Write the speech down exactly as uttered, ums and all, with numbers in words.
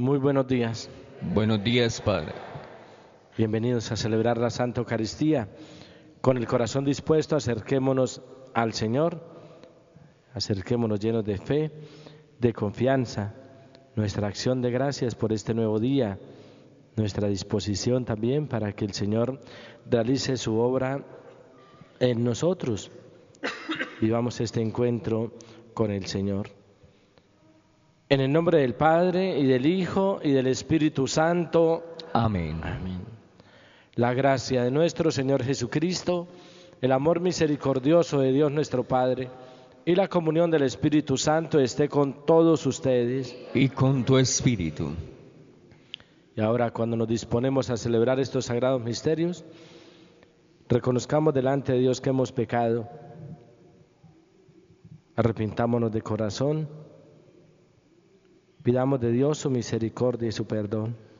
Muy buenos días. Buenos días, Padre. Bienvenidos a celebrar la Santa Eucaristía. Con el corazón dispuesto, acerquémonos al Señor, acerquémonos llenos de fe, de confianza, nuestra acción de gracias por este nuevo día, nuestra disposición también para que el Señor realice su obra en nosotros. Vivamos este encuentro con el Señor. En el nombre del Padre, y del Hijo, y del Espíritu Santo. Amén. Amén. La gracia de nuestro Señor Jesucristo, el amor misericordioso de Dios nuestro Padre, y la comunión del Espíritu Santo esté con todos ustedes. Y con tu espíritu. Y ahora, cuando nos disponemos a celebrar estos sagrados misterios, reconozcamos delante de Dios que hemos pecado, arrepintámonos de corazón, pidamos de Dios su misericordia y su perdón.